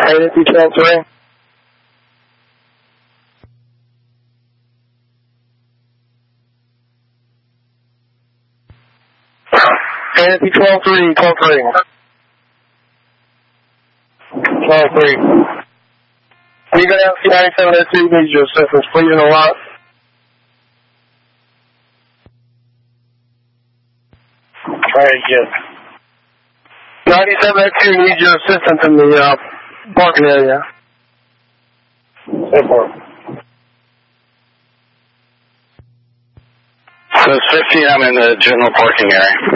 Fantasy 12-3. Fantasy 12-3, 12-3. 12-3. You got LC-9702, needs your assistance, please, in the lot. Alright, good. 9702 needs your assistance in the parking area. Airport. So it's 15, I'm in the general parking area.